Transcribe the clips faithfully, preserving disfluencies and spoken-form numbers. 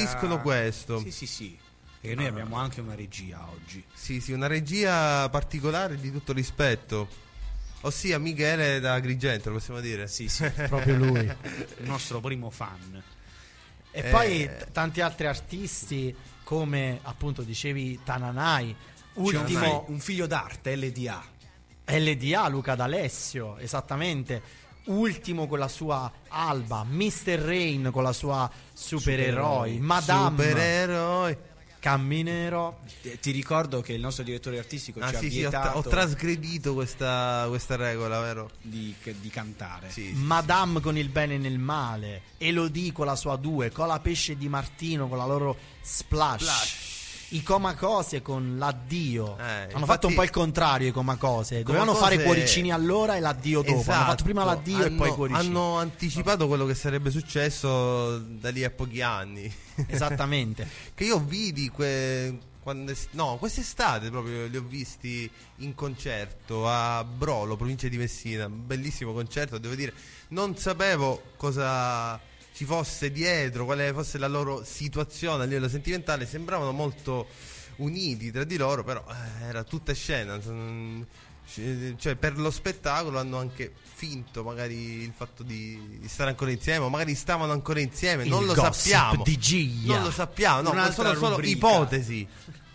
suggeriscono questo. Sì, sì, sì. E noi abbiamo anche una regia oggi. Sì, sì, una regia particolare di tutto rispetto. Ossia Michele da Agrigento, lo possiamo dire? Sì, sì. Proprio lui. Il nostro primo fan. E Eh. poi t- tanti altri artisti, come appunto dicevi Tananai, ultimo C'è un, un figlio d'arte, L D A. L D A, Luca D'Alessio, esattamente. Ultimo con la sua Alba, mister Rain con la sua Supereroi, Supereroi. Madame, Supereroi. Camminero. Ti, ti ricordo che il nostro direttore artistico Ah ci ha sì, sì, ho, tra- vietato ho trasgredito questa, questa regola, vero? di, di cantare. Sì, sì, Madame con il bene nel male, Elodie con la sua due, Cola Pesce di Martino con la loro Splash, Splash. i Comacose con l'addio. Eh, hanno infatti- fatto un po' il contrario i Comacose, dovevano Comacose- fare cuoricini all'ora e l'addio dopo. Esatto. Hanno fatto prima l'addio hanno, e poi i cuoricini. hanno anticipato quello che sarebbe successo da lì a pochi anni. Esattamente. Che io vidi que- quando es- no, quest'estate proprio li ho visti in concerto a Brolo, provincia di Messina. Bellissimo concerto, devo dire. Non sapevo cosa ci fosse dietro, quale fosse la loro situazione a livello sentimentale. Sembravano molto uniti tra di loro, però eh, era tutta scena. Son- cioè, per lo spettacolo hanno anche finto magari il fatto di, di stare ancora insieme, o magari stavano ancora insieme, Il non lo gossip sappiamo. di Gia. Non lo sappiamo, no, Un'altra sono solo rubrica. ipotesi.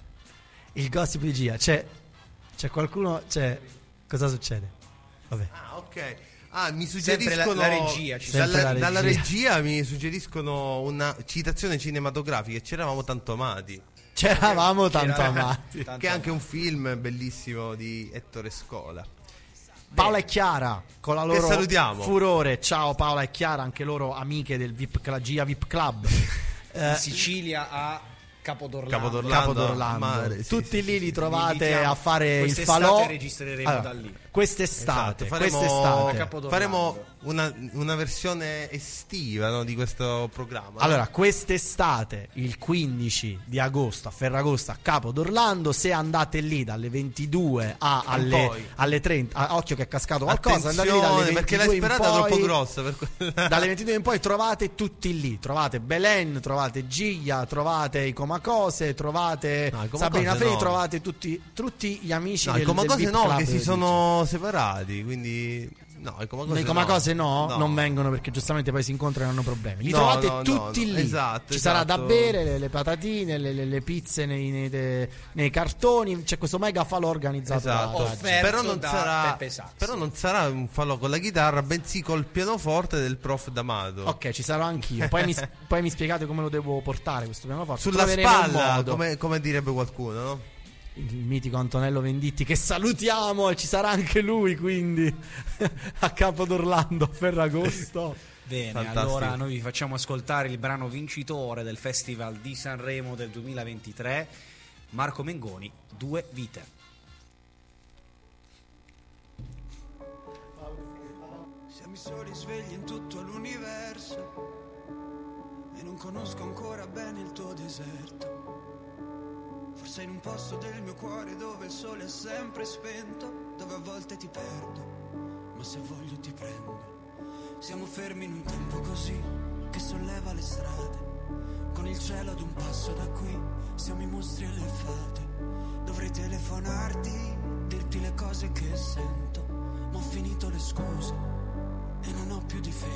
Il gossip di Gia. C'è, c'è qualcuno. C'è. Cosa succede? Vabbè. Ah, ok. Ah, mi Sempre suggeriscono la- la regia ci dalla, Sempre la dalla regia. regia mi suggeriscono una citazione cinematografica. Ci eravamo tanto amati. C'eravamo tanto C'era- amati. tanto Che è anche un film bellissimo di Ettore Scola. Paola e Chiara con la loro salutiamo. Furore. Ciao Paola e Chiara, anche loro amiche del V I P, la Gia V I P Club. Di Sicilia a Capodorlando. Capodorlando. Capo d'Orlando. Mare, sì, Tutti sì, lì sì, li sì. trovate Invitiamo. a fare il Quest'estate falò. registreremo Allora, da lì. Quest'estate, Esatto, faremo, quest'estate. Capodorlando. faremo una, una versione estiva, no, di questo programma. Allora, quest'estate, il quindici di agosto a Ferragosto a Capo d'Orlando, se andate lì dalle ventidue a alle, poi. alle trenta, ah, occhio che è cascato qualcosa, andate lì Attenzione, dalle perché ventidue l'hai in sperata poi, troppo grossa per que- dalle ventidue in poi trovate tutti lì, trovate Belen, trovate Giglia, trovate i Comacose, trovate No, i Comacose Sabrina Fei, no. trovate tutti, tutti gli amici No, del, i Comacose del V I P no, Club che si di sono separati, quindi no, i Comacose, Nei Comacose no, no. non vengono perché giustamente poi si incontrano e hanno problemi. Li No, trovate no, no, tutti no, lì. esatto, Ci sarà da esatto. bere, le, le patatine, le, le- le pizze nei, nei- de- nei cartoni. C'è questo mega falò organizzato Esatto. da- Offerto Però non da sarà Peppe Sassi. però non sarà un falò con la chitarra, bensì col pianoforte del prof D'Amato. Ok, ci sarò anch'io. Poi mi, poi mi spiegate come lo devo portare questo pianoforte. Sulla Troveremo un spalla, modo. come, come direbbe qualcuno, no? Il mitico Antonello Venditti, che salutiamo, e ci sarà anche lui quindi a Capo d'Orlando a Ferragosto. Bene, Fantastico. allora noi vi facciamo ascoltare il brano vincitore del Festival di Sanremo del duemilaventitré, Marco Mengoni, Due Vite. Siamo i soli svegli in tutto l'universo e non conosco ancora bene il tuo deserto. Forse in un posto del mio cuore dove il sole è sempre spento, dove a volte ti perdo, ma se voglio ti prendo. Siamo fermi in un tempo così che solleva le strade, con il cielo ad un passo da qui, siamo i mostri e le fate. Dovrei telefonarti, dirti le cose che sento, ma ho finito le scuse e non ho più difesa.